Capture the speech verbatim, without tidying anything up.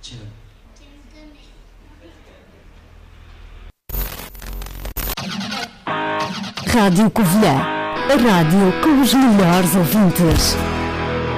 Rádio Covilhã, a rádio com os melhores ouvintes.